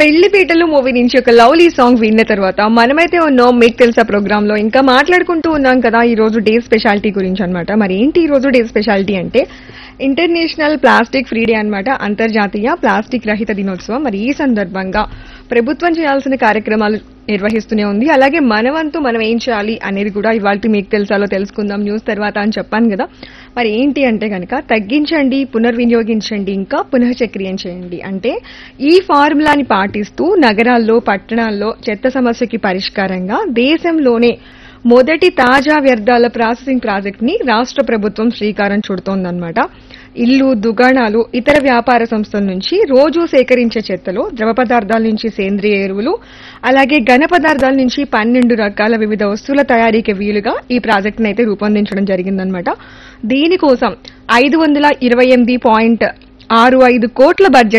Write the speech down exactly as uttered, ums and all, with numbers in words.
పెళ్లిపీటలు movie నుంచి ఒక lovely song విన్న తర్వాత మనమైతే ఉన్నాం మీకు తెలుసా ప్రోగ్రామ్ లో ఇంకా మాట్లాడుకుంటూ ఉన్నాం కదా ఈ రోజు డే స్పెషాలిటీ గురించి అన్నమాట. మరి ఏంటి ఈ రోజు డే స్పెషాలిటీ అంటే ఇంటర్నేషనల్ ప్లాస్టిక్ ఫ్రీ డే అన్నమాట, అంతర్జాతీయ ప్లాస్టిక్ రహిత దినోత్సవం. మరి ఈ సందర్భంగా ప్రభుత్వం చేయాల్సిన కార్యక్రమాలు నిర్వహిస్తూనే ఉంది. అలాగే మనవంతు మనం ఏం చేయాలి అనేది కూడా ఇవాళ మీకు తెలుసాలో తెలుసుకుందాం న్యూస్ తర్వాత అని చెప్పాను కదా. మరి ఏంటి అంటే కనుక తగ్గించండి, పునర్వినియోగించండి, ఇంకా పునఃచక్రియం చేయండి. అంటే ఈ ఫార్ములాని పాటిస్తూ నగరాల్లో పట్టణాల్లో చెత్త సమస్యకి పరిష్కారంగా దేశంలోనే మొదటి తాజా వ్యర్థాల ప్రాసెసింగ్ ప్రాజెక్ట్ ని రాష్ట్ర ప్రభుత్వం శ్రీకారం చుడుతోందన్నమాట. ఇల్లు, దుకాణాలు, ఇతర వ్యాపార సంస్థల నుంచి రోజూ సేకరించే చెత్తలో ద్రవ పదార్థాల నుంచి సేంద్రియ ఎరువులు, అలాగే ఘన పదార్థాల నుంచి పన్నెండు రకాల వివిధ వస్తువుల తయారీకి వీలుగా ఈ ప్రాజెక్టును అయితే రూపొందించడం జరిగిందనమాట. దీనికోసం ఐదు వందల ఇరవై ఎనిమిది పాయింట్ ఆరు ఐదు కోట్ల బడ్జెట్